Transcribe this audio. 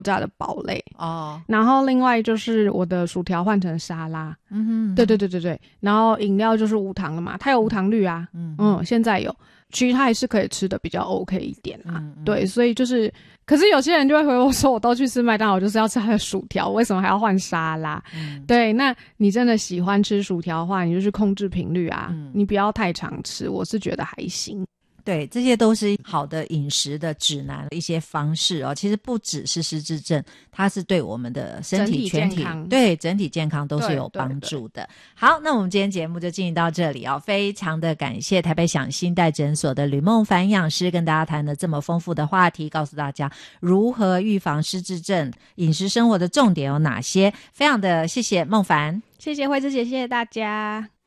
炸的堡垒哦。然后另外就是我的薯条换成沙拉，对对对对对。然后饮料就是无糖的嘛，它有无糖绿啊，现在有，其实它还是可以吃的比较 OK 一点啊，对，所以就是，可是有些人就会回我说，我都去吃麦当劳就是要吃它的薯条，为什么还要换沙拉？对，那你真的喜欢吃薯条的话，你就去控制频率啊，你不要太常吃，我是觉得还行。 对，这些都是好的饮食的指南一些方式哦。其实不只是失智症，它是对我们的身体全体对整体健康都是有帮助的。好，那我们今天节目就进行到这里哦，非常的感谢台北享新代诊所的吕孟凡营养师跟大家谈了这么丰富的话题，告诉大家如何预防失智症，饮食生活的重点有哪些。非常的谢谢孟凡， 谢谢慧芝姐，谢谢大家。